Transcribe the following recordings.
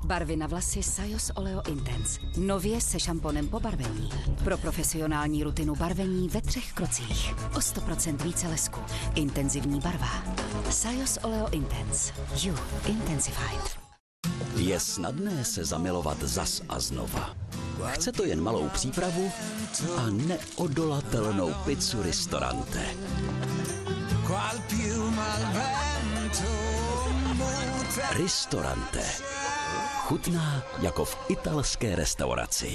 Barvy na vlasy Sajos Oleo Intense. Nově se šamponem po barvení. Pro profesionální rutinu barvení ve 3 krocích. O 100% více lesku. Intenzivní barva. Sajos Oleo Intense. You Intensified. Je snadné se zamilovat zas a znova. Chce to jen malou přípravu a neodolatelnou pizzu Ristorante. Ristorante. Chutná jako v italské restauraci.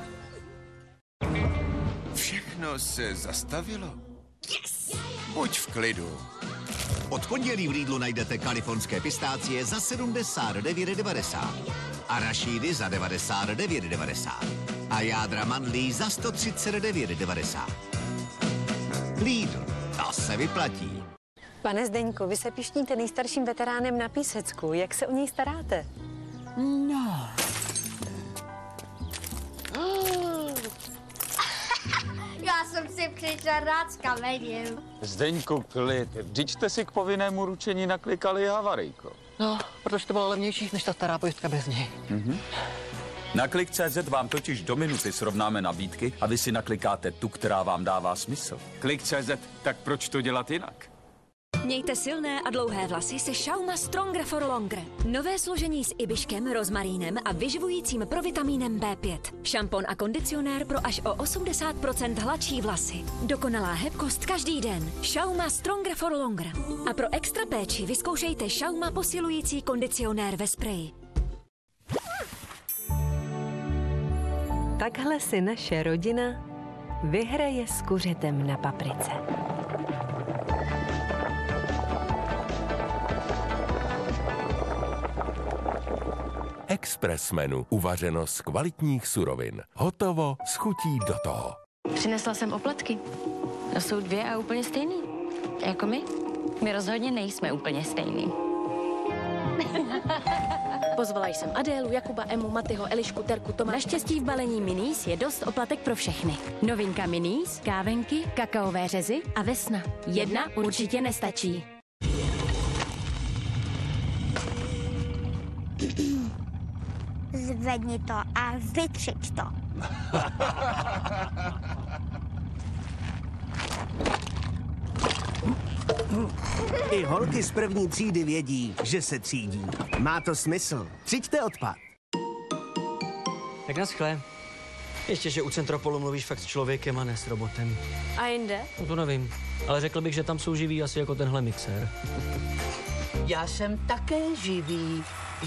Všechno se zastavilo? Yes! Buď v klidu. Od pondělí v Lidlu najdete kalifornské pistácie za 79,90 a rašídy za 99,90 a jádra mandlí za 139,90. Lidl, to se vyplatí. Pane Zdeňku, vy se pišníte nejstarším veteránem na Písecku. Jak se o něj staráte? No. Já jsem si přišel rád s kamením. Zdeňku, klid. Vždyť jste si k povinnému ručení naklikali havarijko. No, protože to bylo levnější než ta stará pojistka bez něj. Na Klik.cz vám totiž do minuty srovnáme nabídky a vy si naklikáte tu, která vám dává smysl. Klik.cz, tak proč to dělat jinak? Mějte silné a dlouhé vlasy se Schauma Stronger for Longer. Nové složení s ibiškem, rozmarínem a vyživujícím provitamínem B5. Šampon a kondicionér pro až o 80% hladší vlasy. Dokonalá hebkost každý den. Schauma Stronger for Longer. A pro extra péči vyzkoušejte Schauma posilující kondicionér ve spreji. Takhle si naše rodina vyhraje s kuřetem na paprice. Express menu. Uvařeno z kvalitních surovin. Hotovo s chutí do toho. Přinesla jsem oplatky. To jsou 2 a úplně stejný. Jako my. My rozhodně nejsme úplně stejný. Pozvala jsem Adélu, Jakuba, Emu, Matyho, Elišku, Terku, Toma. Naštěstí v balení Minis je dost oplatek pro všechny. Novinka Minis, kávenky, kakaové řezy a vesna. Jedna určitě nestačí. Zvedni to a vytřič to. I holky z první třídy vědí, že se třídí. Má to smysl. Třiďte odpad. Tak naschle. Ještě, že u Centropolu mluvíš fakt s člověkem a ne s robotem. A jinde? No to nevím, ale řekl bych, že tam jsou živí asi jako tenhle mixér. Já jsem také živý.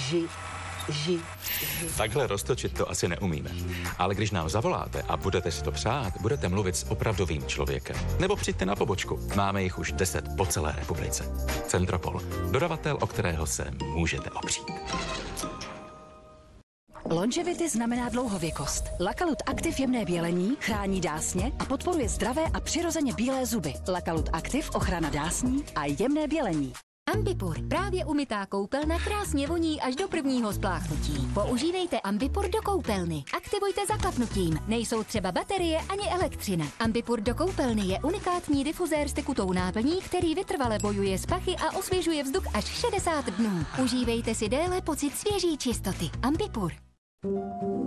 Takhle roztočit to asi neumíme. Ale když nám zavoláte a budete si to přát, budete mluvit s opravdovým člověkem. Nebo přijďte na pobočku. Máme jich už 10 po celé republice. Centropol. Dodavatel, o kterého se můžete opřít. Longevity znamená dlouhověkost. Lakalut Active jemné bělení chrání dásně a podporuje zdravé a přirozeně bílé zuby. Lakalut Active ochrana dásní a jemné bělení. Ambipur. Právě umytá koupelna krásně voní až do prvního spláchnutí. Používejte Ambipur do koupelny. Aktivujte zaklapnutím. Nejsou třeba baterie ani elektřina. Ambipur do koupelny je unikátní difuzér s tekutou náplní, který vytrvale bojuje s pachy a osvěžuje vzduch až 60 dnů. Užívejte si déle pocit svěží čistoty. Ambipur.